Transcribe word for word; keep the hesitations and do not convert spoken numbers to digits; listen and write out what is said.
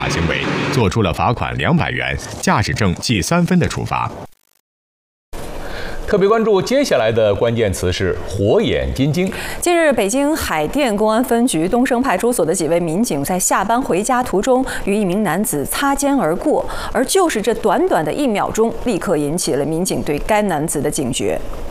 行为，作出了罚款两百元、驾驶证记三分的处罚。 特别关注接下来的关键词是“火眼金睛”。 近日，北京海淀公安分局东升派出所的几位民警在下班回家途中与一名男子擦肩而过，而就是这短短的一秒钟，立刻引起了民警对该男子的警觉。